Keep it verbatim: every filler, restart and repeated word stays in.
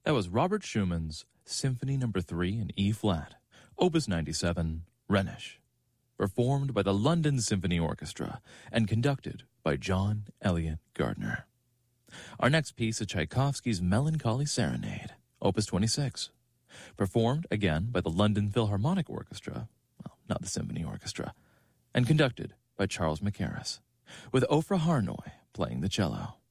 That was Robert Schumann's Symphony Number three in E-flat, Opus ninety-seven, Rhenish, performed by the London Symphony Orchestra and conducted by John Elliott Gardner. Our next piece is Tchaikovsky's Melancholy Serenade, Opus twenty-six, performed again by the London Philharmonic Orchestra, well, not the Symphony Orchestra, and conducted by Charles Mackerras, with Ofra Harnoy playing the cello.